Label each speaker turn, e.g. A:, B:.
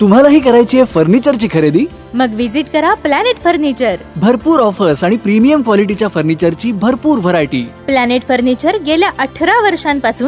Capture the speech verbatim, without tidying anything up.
A: तुम्हालाही करायची आहे फर्निचरची खरेदी?
B: मग विजिट करा प्लॅनेट फर्निचर.
A: भरपूर ऑफर्स आणि प्रीमियम क्वालिटीच्या फर्निचरची भरपूर व्हरायटी.
B: प्लॅनेट फर्निचर गेल्या अठरा वर्षांपासून